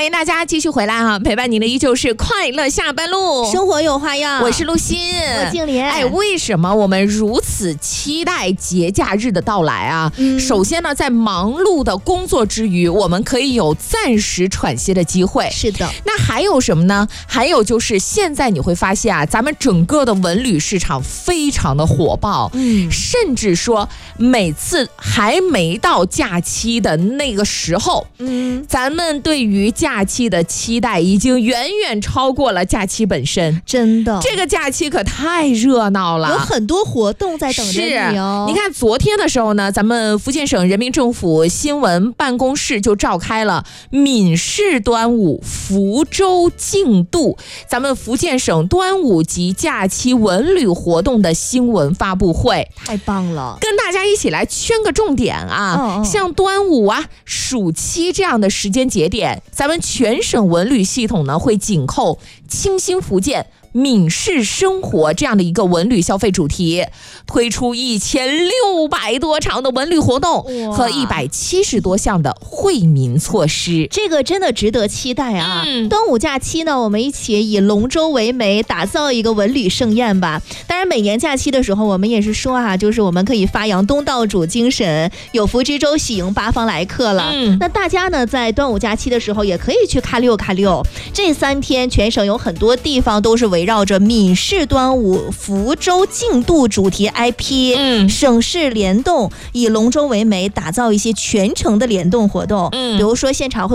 欢迎大家继续回来哈，陪伴您的依旧是快乐下班路， 生活有花样。 我是陆欣， 我静莲。 哎，为什么我们如此期待节假日的到来啊？首先呢，在忙碌的工作之余，我们可以有暂时喘息的机会。 是的， 那还有什么呢？还有就是现在你会发现啊，咱们整个的文旅市场非常的火爆，甚至说每次还没到假期的那个时候，咱们对于假期的期待已经远远超过了假期本身。 真的， 这个假期可太热闹了， 有很多活动在等着你哦。 你看昨天的时候呢，咱们福建省人民政府新闻办公室就召开了闽式端午福州竞渡咱们福建省端午及假期文旅活动的新闻发布会。 太棒了， 跟大家一起来圈个重点啊，像端午啊、暑期这样的时间节点，咱们全省文旅系统呢会紧扣清新福建闽式生活这样的一个文旅消费主题，推出1600多场的文旅活动和170多项的惠民措施， 这个真的值得期待啊！端午假期呢，我们一起以龙舟为媒，打造一个文旅盛宴吧。当然，每年假期的时候，我们也是说啊，就是我们可以发扬东道主精神，有福之州喜迎八方来客了。那大家呢，在端午假期的时候，也可以去看六。这3天，全省有很多地方都是围绕着闽式端午福州竞渡主题 IP，省市联动，以龙舟为媒，打造一些全程的联动活动。比如说现场会